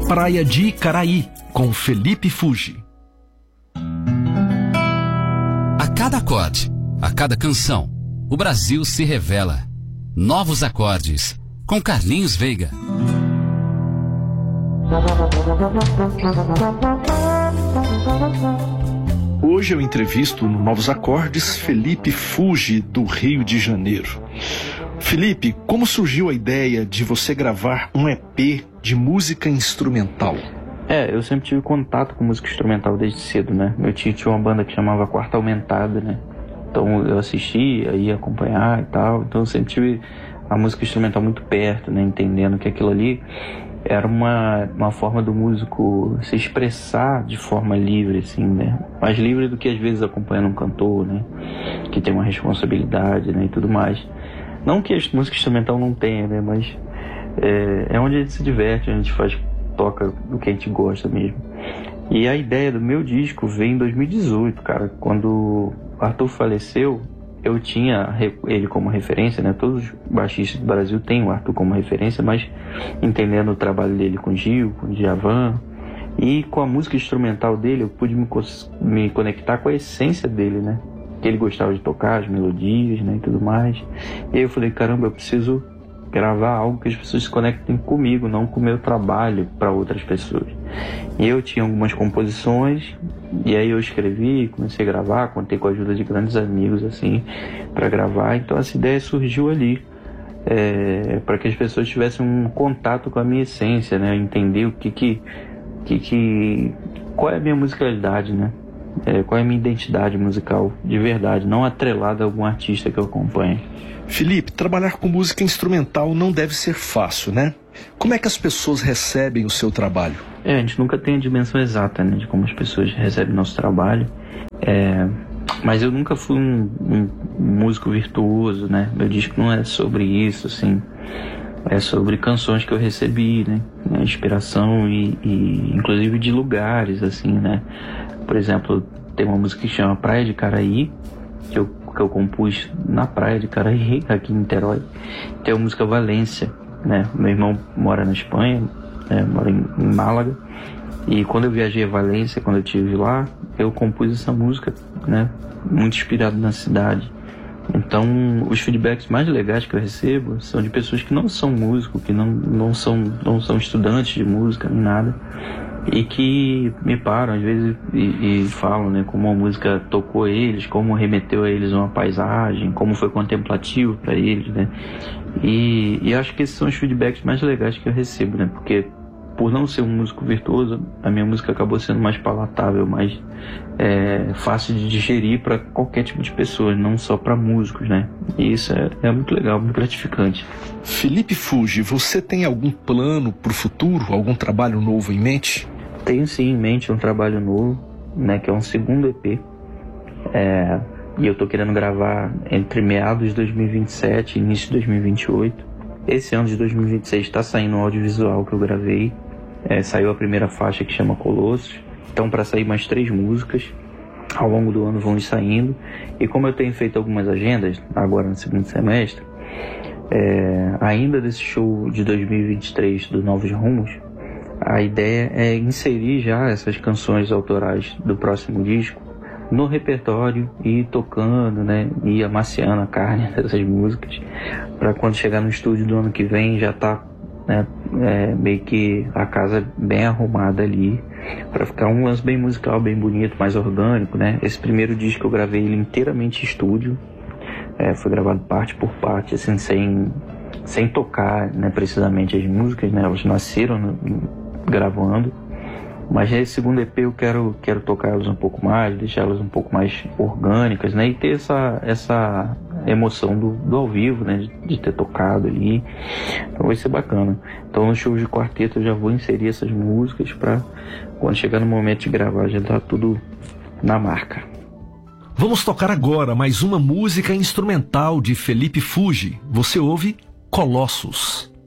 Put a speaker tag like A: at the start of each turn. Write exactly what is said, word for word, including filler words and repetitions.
A: Praia de Icaraí, com Felipe Fuji.
B: A cada acorde, a cada canção, o Brasil se revela. Novos acordes, com Carlinhos Veiga.
A: Hoje eu entrevisto no Novos Acordes Felipe Fuji, do Rio de Janeiro. Felipe, como surgiu a ideia de você gravar um E P de música instrumental?
C: É, eu sempre tive contato com música instrumental desde cedo, né? Meu tio tinha uma banda que chamava Quarta Aumentada, né? Então eu assistia, ia acompanhar e tal. Então eu sempre tive a música instrumental muito perto, né? Entendendo que aquilo ali era uma, uma forma do músico se expressar de forma livre, assim, né? Mais livre do que às vezes acompanhando um cantor, né? Que tem uma responsabilidade, né? E tudo mais. Não que a música instrumental não tenha, né? Mas é, é onde a gente se diverte, a gente faz, toca do que a gente gosta mesmo. E a ideia do meu disco veio em dois mil e dezoito, cara. Quando o Arthur faleceu, eu tinha ele como referência, né? Todos os baixistas do Brasil têm o Arthur como referência, mas entendendo o trabalho dele com o Gil, com o Djavan, e com a música instrumental dele, eu pude me, me conectar com a essência dele, né? Que ele gostava de tocar, as melodias, né? E tudo mais. E aí eu falei, caramba, eu preciso gravar algo que as pessoas se conectem comigo, não com o meu trabalho para outras pessoas. E eu tinha algumas composições, e aí eu escrevi, comecei a gravar, contei com a ajuda de grandes amigos, assim, para gravar. Então essa ideia surgiu ali, é, para que as pessoas tivessem um contato com a minha essência, né? Entender o que que, que, que qual é a minha musicalidade, né? É, qual é a minha identidade musical de verdade, não atrelada a algum artista que eu acompanhe.
A: Felipe, trabalhar com música instrumental não deve ser fácil, né? Como é que as pessoas recebem o seu trabalho?
C: É, a gente nunca tem a dimensão exata, né, de como as pessoas recebem nosso trabalho. É, mas eu nunca fui um, um músico virtuoso, né? Meu disco não é sobre isso, assim. É sobre canções que eu recebi, né? Inspiração e, e inclusive de lugares, assim, né? Por exemplo, tem uma música que chama Praia de Icaraí, que eu, que eu compus na Praia de Icaraí, aqui em Niterói. Tem a música Valência, né? Meu irmão mora na Espanha, né? Mora em, em Málaga. E quando eu viajei a Valência, quando eu estive lá, eu compus essa música, né? Muito inspirado na cidade. Então, os feedbacks mais legais que eu recebo são de pessoas que não são músicos, que não, não, são, não são estudantes de música, nem nada, e que me param, às vezes, e, e falam, né, como a música tocou eles, como remeteu a eles uma paisagem, como foi contemplativo para eles, né? E, e acho que esses são os feedbacks mais legais que eu recebo, né? Porque, por não ser um músico virtuoso, a minha música acabou sendo mais palatável, mais é, fácil de digerir para qualquer tipo de pessoa, não só para músicos, né? E isso é, é muito legal, muito gratificante.
A: Felipe Fuji, você tem algum plano para o futuro, algum trabalho novo em mente?
C: Tenho sim em mente um trabalho novo, né, que é um segundo E P. É, e eu tô querendo gravar entre meados de dois mil e vinte e sete e início de dois mil e vinte e oito. Esse ano de dois mil e vinte e seis está saindo um audiovisual que eu gravei. É, saiu a primeira faixa, que chama Colossos. Então, para sair mais três músicas, ao longo do ano vão ir saindo. E como eu tenho feito algumas agendas, agora no segundo semestre, é, ainda desse show de dois mil e vinte e três do Novos Rumos, a ideia é inserir já essas canções autorais do próximo disco no repertório e tocando, né, e amaciando a carne dessas músicas, para quando chegar no estúdio do ano que vem já tá, né, é, meio que a casa bem arrumada ali, para ficar um lance bem musical, bem bonito, mais orgânico, né? Esse primeiro disco eu gravei ele inteiramente em estúdio, é, foi gravado parte por parte, assim, sem, sem tocar, né, precisamente as músicas, né? Elas nasceram no, gravando. Mas nesse segundo E P eu quero, quero tocar elas um pouco mais, deixar elas um pouco mais orgânicas, né? E ter essa, essa emoção do, do ao vivo, né? De, de ter tocado ali. Então vai ser bacana. Então no show de quarteto eu já vou inserir essas músicas para quando chegar no momento de gravar já tá tudo na marca.
A: Vamos tocar agora mais uma música instrumental de Felipe Fuji. Você ouve Colossos.